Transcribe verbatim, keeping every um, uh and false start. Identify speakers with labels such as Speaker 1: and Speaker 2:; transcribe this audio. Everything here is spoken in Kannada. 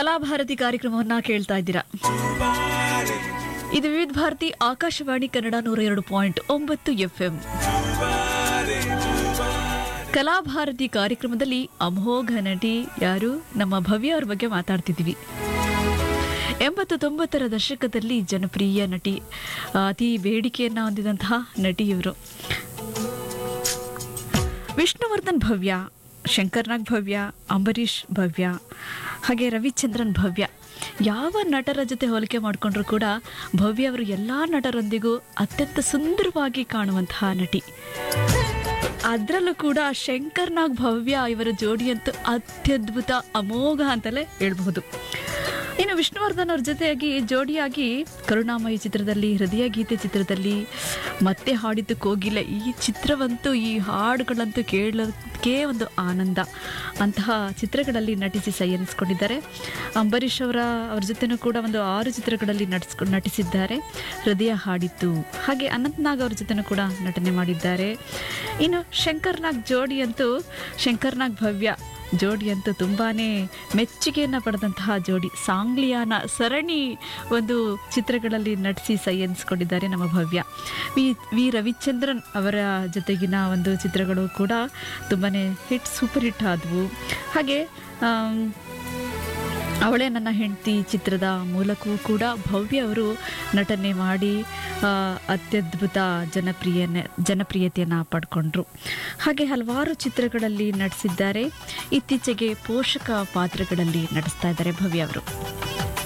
Speaker 1: ಕಲಾಭಾರತಿ ಕಾರ್ಯಕ್ರಮವನ್ನ ಕೇಳ್ತಾ ಇದ್ದೀರಾ. ಇದು ವಿವಿಧ ಭಾರತಿ ಆಕಾಶವಾಣಿ ಕನ್ನಡ ನೂರ ಎರಡು ಪಾಯಿಂಟ್ ಒಂಬತ್ತು ಎಫ್ಎಂ. ಕಲಾಭಾರತಿ ಕಾರ್ಯಕ್ರಮದಲ್ಲಿ ಅಮೋಘ ನಟಿ ಯಾರು ನಮ್ಮ ಭವ್ಯ ಅವ್ರ ಬಗ್ಗೆ ಮಾತಾಡ್ತಿದ್ದೀವಿ. ಎಂಬತ್ತು ತೊಂಬತ್ತರ ದಶಕದಲ್ಲಿ ಜನಪ್ರಿಯ ನಟಿ, ಅತಿ ಬೇಡಿಕೆಯನ್ನ ಹೊಂದಿದಂತಹ ನಟಿ ಇವರು. ವಿಷ್ಣುವರ್ಧನ್ ಭವ್ಯ, ಶಂಕರ್ನಾಗ್ ಭವ್ಯ, ಅಂಬರೀಷ್ ಭವ್ಯ, ಹಾಗೆ ರವಿಚಂದ್ರನ್ ಭವ್ಯ. ಯಾವ ನಟರ ಜೊತೆ ಹೋಲಿಕೆ ಮಾಡಿಕೊಂಡ್ರೂ ಕೂಡ ಭವ್ಯ ಅವರು ಎಲ್ಲ ನಟರೊಂದಿಗೂ ಅತ್ಯಂತ ಸುಂದರವಾಗಿ ಕಾಣುವಂತಹ ನಟಿ. ಅದರಲ್ಲೂ ಕೂಡ ಶಂಕರ್ನಾಗ್ ಭವ್ಯ ಇವರ ಜೋಡಿಯಂತೂ ಅತ್ಯದ್ಭುತ, ಅಮೋಘ ಅಂತಲೇ ಹೇಳ್ಬಹುದು. ಇನ್ನು ವಿಷ್ಣುವರ್ಧನ್ ಅವ್ರ ಜೊತೆಯಾಗಿ ಜೋಡಿಯಾಗಿ ಕರುಣಾಮಯಿ ಚಿತ್ರದಲ್ಲಿ, ಹೃದಯ ಗೀತೆ ಚಿತ್ರದಲ್ಲಿ, ಮತ್ತೆ ಹಾಡಿದ್ದು ಕೋಗಿಲೆ, ಈ ಚಿತ್ರವಂತೂ, ಈ ಹಾಡುಗಳಂತೂ ಕೇಳೋದಕ್ಕೆ ಒಂದು ಆನಂದ. ಅಂತಹ ಚಿತ್ರಗಳಲ್ಲಿ ನಟಿಸಿ ಸೈ ಎನಿಸ್ಕೊಂಡಿದ್ದಾರೆ. ಅಂಬರೀಷ್ ಅವರ ಅವ್ರ ಜೊತೆನೂ ಕೂಡ ಒಂದು ಆರು ಚಿತ್ರಗಳಲ್ಲಿ ನಟಿಸ್ಕೊಂಡು ನಟಿಸಿದ್ದಾರೆ. ಹೃದಯ ಹಾಡಿತ್ತು. ಹಾಗೆ ಅನಂತ್ನಾಗ್ ಅವ್ರ ಜೊತೆನೂ ಕೂಡ ನಟನೆ ಮಾಡಿದ್ದಾರೆ. ಇನ್ನು ಶಂಕರ್ನಾಗ್ ಜೋಡಿ ಅಂತೂ, ಶಂಕರ್ನಾಗ್ ಭವ್ಯ ಜೋಡಿ ಅಂತೂ ತುಂಬಾ ಮೆಚ್ಚುಗೆಯನ್ನು ಪಡೆದಂತಹ ಜೋಡಿ. ಸಾಂಗ್ಲಿಯಾನ ಸರಣಿ ಒಂದು ಚಿತ್ರಗಳಲ್ಲಿ ನಟಿಸಿ ಸೈ ಎನಿಸ್ಕೊಂಡಿದ್ದಾರೆ ನಮ್ಮ ಭವ್ಯ. ವಿ ವಿ ರವಿಚಂದ್ರನ್ ಅವರ ಜೊತೆಗಿನ ಒಂದು ಚಿತ್ರಗಳು ಕೂಡ ತುಂಬಾ ಹಿಟ್, ಸೂಪರ್ ಹಿಟ್ ಆದವು. ಹಾಗೆ ಅವಳೇ ನನ್ನ ಹೆಂಡತಿ ಚಿತ್ರದ ಮೂಲಕವೂ ಕೂಡ ಭವ್ಯ ಅವರು ನಟನೆ ಮಾಡಿ ಅತ್ಯದ್ಭುತ ಜನಪ್ರಿಯನೆ ಜನಪ್ರಿಯತೆಯನ್ನು ಪಡ್ಕೊಂಡ್ರು. ಹಾಗೆ ಹಲವಾರು ಚಿತ್ರಗಳಲ್ಲಿ ನಟಿಸಿದ್ದಾರೆ. ಇತ್ತೀಚೆಗೆ ಪೋಷಕ ಪಾತ್ರಗಳಲ್ಲಿ ನಟಿಸ್ತಾ ಇದ್ದಾರೆ ಭವ್ಯ ಅವರು.